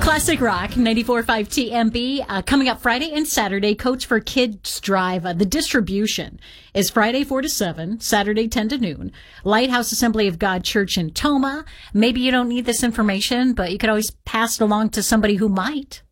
Classic Rock, 94.5 TMB. Coming up Friday and Saturday, Coach for Kids Drive. The distribution is Friday 4 to 7, Saturday 10 to noon. Lighthouse Assembly of God Church in Tomah. Maybe you don't need this information, but you could always pass it along to somebody who might.